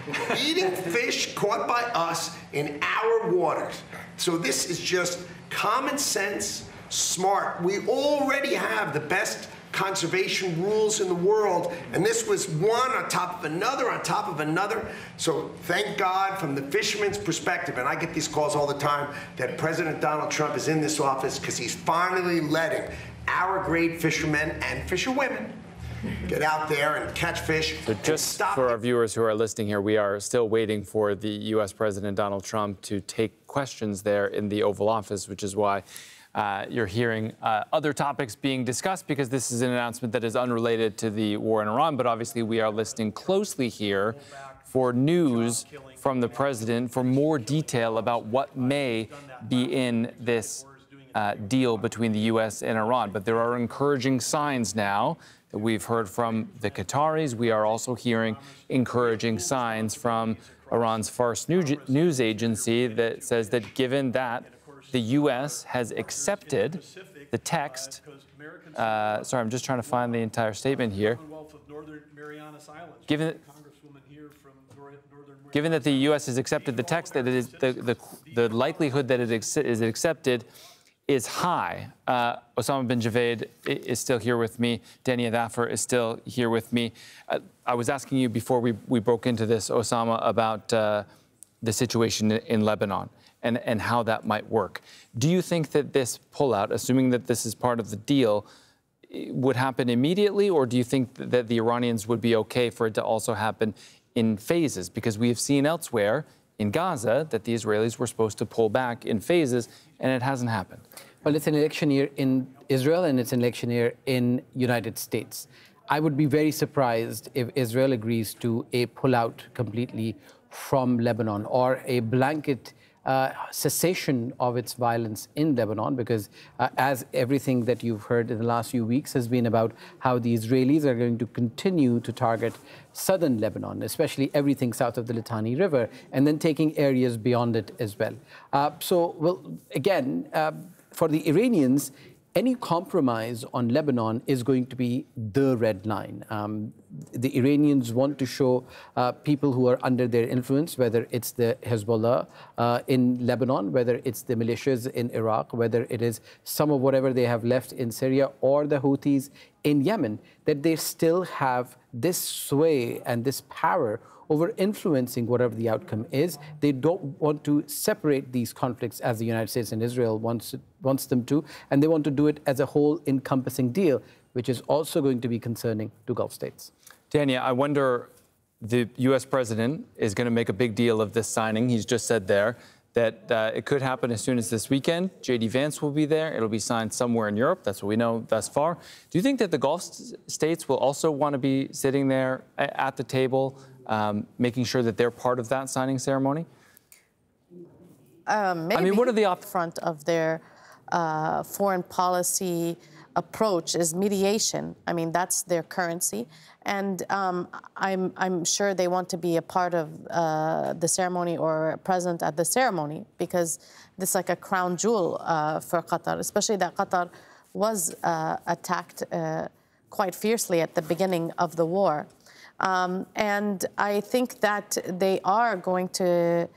eating fish caught by us in our waters. So this is just common sense, smart. We already have the best conservation rules in the world, and this was one on top of another on top of another. So thank God, from the fisherman's perspective, and I get these calls all the time, that President Donald Trump is in this office because he's finally letting our great fishermen and fisherwomen get out there and catch fish. So just for our viewers who are listening here, we are still waiting for the U.S. President Donald Trump to take questions there in the Oval Office, which is why you're hearing other topics being discussed, because this is an announcement that is unrelated to the war in Iran. But obviously, we are listening closely here for news from the president for more detail about what may be in this deal between the U.S. and Iran. But there are encouraging signs now that we've heard from the Qataris. We are also hearing encouraging signs from Iran's Fars news agency that says that given that the U.S. has accepted the text. Sorry, I'm just trying to find the entire statement here. Given that the U.S. has accepted the text, that it is the likelihood that it is accepted is high. Osama bin Javed is still here with me. Dania Dhafar is still here with me. I was asking you before we broke into this, Osama, about the situation in Lebanon and how that might work. Do you think that this pullout, assuming that this is part of the deal, would happen immediately, or do you think that the Iranians would be okay for it to also happen in phases? Because we have seen elsewhere in Gaza that the Israelis were supposed to pull back in phases, and it hasn't happened. Well, it's an election year in Israel, and it's an election year in United States. I would be very surprised if Israel agrees to a pullout completely from Lebanon or a blanket cessation of its violence in Lebanon, because as everything that you've heard in the last few weeks has been about how the Israelis are going to continue to target southern Lebanon, especially everything south of the Litani River, and then taking areas beyond it as well. For the Iranians, any compromise on Lebanon is going to be the red line. The Iranians want to show people who are under their influence, whether it's the Hezbollah in Lebanon, whether it's the militias in Iraq, whether it is some of whatever they have left in Syria or the Houthis in Yemen, that they still have this sway and this power over influencing whatever the outcome is. They don't want to separate these conflicts as the United States and Israel wants them to, and they want to do it as a whole encompassing deal, which is also going to be concerning to Gulf states. Dania, I wonder, the U.S. president is going to make a big deal of this signing. He's just said there that it could happen as soon as this weekend. J.D. Vance will be there. It'll be signed somewhere in Europe. That's what we know thus far. Do you think that the Gulf states will also want to be sitting there at the table, making sure that they're part of that signing ceremony? Maybe. I mean, what are the front of their foreign policy approach is mediation. I mean, that's their currency, and I'm sure they want to be a part of the ceremony or present at the ceremony, because this is like a crown jewel for Qatar, especially that Qatar was attacked quite fiercely at the beginning of the war. And I think that they are going to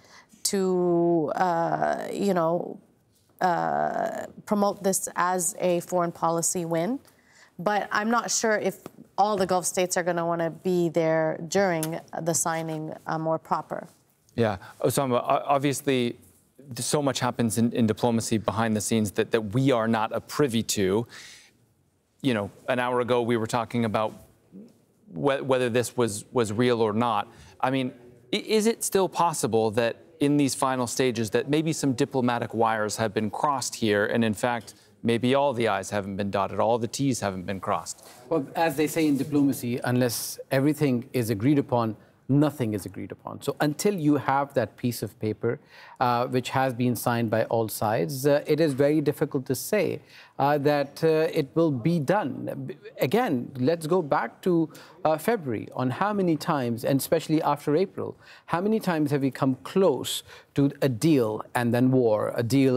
promote this as a foreign policy win. But I'm not sure if all the Gulf states are going to want to be there during the signing more proper. Yeah. Osama, obviously, so much happens in diplomacy behind the scenes that we are not privy to. You know, an hour ago, we were talking about whether this was real or not. I mean, is it still possible that in these final stages that maybe some diplomatic wires have been crossed here, and in fact, maybe all the I's haven't been dotted, all the T's haven't been crossed? Well, as they say in diplomacy, unless everything is agreed upon, nothing is agreed upon. So until you have that piece of paper, which has been signed by all sides, it is very difficult to say that it will be done. Again, let's go back to February on how many times, and especially after April, how many times have we come close to a deal and then war, a deal